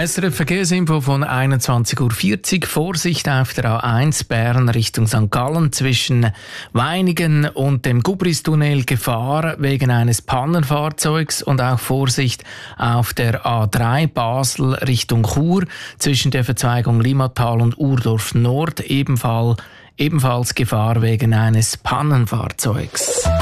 SRF Verkehrsinfo von 21:40 Uhr. Vorsicht auf der A1 Bern Richtung St. Gallen zwischen Weiningen und dem Gubristunnel. Gefahr wegen eines Pannenfahrzeugs und auch Vorsicht auf der A3 Basel Richtung Chur zwischen der Verzweigung Limmatal und Urdorf Nord. Ebenfalls Gefahr wegen eines Pannenfahrzeugs.